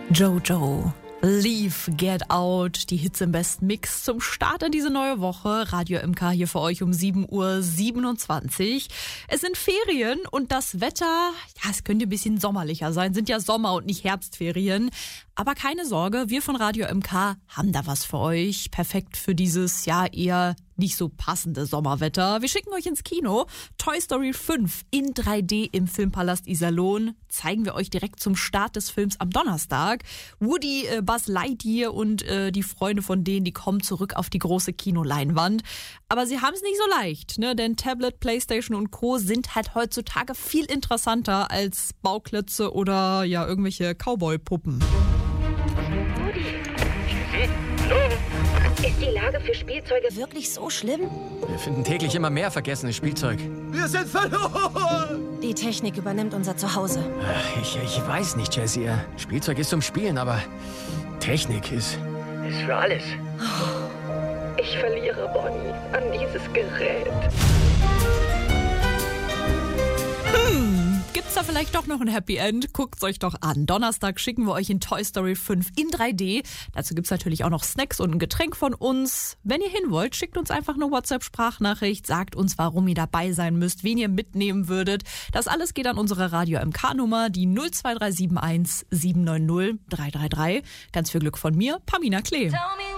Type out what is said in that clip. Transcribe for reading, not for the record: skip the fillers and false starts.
Jojo, Leave, Get Out, die Hits im besten Mix zum Start in diese neue Woche. Radio MK hier für euch um 7:27 Uhr. Es sind Ferien und das Wetter, ja, es könnte ein bisschen sommerlicher sein. Sind ja Sommer- und nicht Herbstferien. Aber keine Sorge, wir von Radio MK haben da was für euch. Perfekt für dieses, ja, eher nicht so passende Sommerwetter. Wir schicken euch ins Kino. Toy Story 5 in 3D im Filmpalast Iserlohn. Zeigen wir euch direkt zum Start des Films am Donnerstag. Woody, Buzz Lightyear und die Freunde von denen, die kommen zurück auf die große Kinoleinwand. Aber sie haben es nicht so leicht, ne? Denn Tablet, Playstation und Co. sind halt heutzutage viel interessanter als Bauklötze oder ja irgendwelche Cowboy-Puppen. Hallo? Ist die Lage für Spielzeuge wirklich so schlimm? Wir finden täglich immer mehr vergessenes Spielzeug. Wir sind verloren! Die Technik übernimmt unser Zuhause. Ich weiß nicht, Jessie. Spielzeug ist zum Spielen, aber Technik ist für alles. Ich verliere Bonnie an dieses Gerät. Gibt's da vielleicht doch noch ein Happy End? Guckt's euch doch an. Donnerstag schicken wir euch in Toy Story 5 in 3D. Dazu gibt's natürlich auch noch Snacks und ein Getränk von uns. Wenn ihr hin wollt, schickt uns einfach eine WhatsApp-Sprachnachricht. Sagt uns, warum ihr dabei sein müsst, wen ihr mitnehmen würdet. Das alles geht an unsere Radio MK-Nummer, die 02371 790 333. Ganz viel Glück von mir, Pamina Klee.